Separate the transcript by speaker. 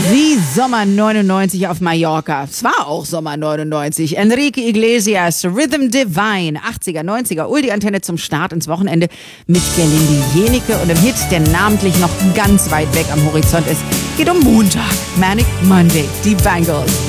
Speaker 1: Wie Sommer 99 auf Mallorca. Es war auch Sommer 99. Enrique Iglesias, Rhythm Divine, 80er, 90er, Ulti-Antenne zum Start ins Wochenende mit Gerlinde Jenike und einem Hit, der namentlich noch ganz weit weg am Horizont ist. Geht um Montag, Manic Monday, die Bangles.